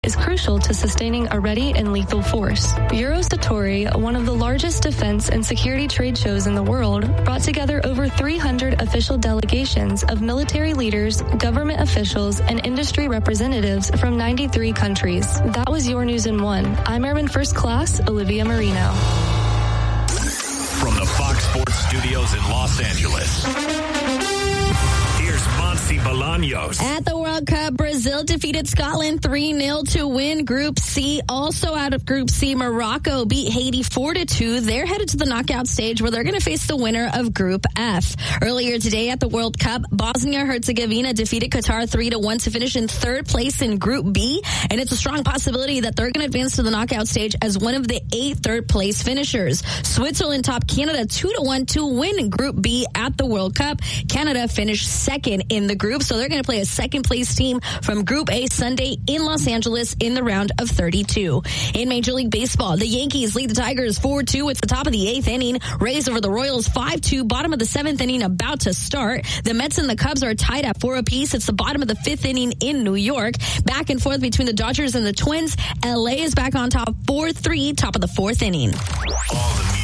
is crucial to sustaining a ready and lethal force. Eurosatory, one of the largest defense and security trade shows in the world, brought together over 300 official delegations of military leaders, government officials, and industry representatives from 93 countries. That was your News in One. I'm Airman First Class Olivia Marino. From the Fox Sports Studios in Los Angeles, here's Monty Bolaños. At the World Cup, Brazil defeated Scotland 3-0 to win Group C. Also out of Group C, Morocco beat Haiti 4-2. They're headed to the knockout stage where they're going to face the winner of Group F. Earlier today at the World Cup, Bosnia-Herzegovina defeated Qatar 3-1 to finish in third place in Group B. And it's a strong possibility that they're going to advance to the knockout stage as one of the 8 third-place finishers. Switzerland topped Canada 2-1 to win Group B at the World Cup. Canada finished second in the group, so they're going to play a second-place team from Group A Sunday in Los Angeles in the round of 32. In Major League Baseball, the Yankees lead the Tigers 4-2. It's the top of the 8th inning. Rays over the Royals 5-2. Bottom of the 7th inning about to start. The Mets and the Cubs are tied at 4 apiece. It's the bottom of the 5th inning in New York. Back and forth between the Dodgers and the Twins. LA is back on top 4-3, top of the 4th inning. All the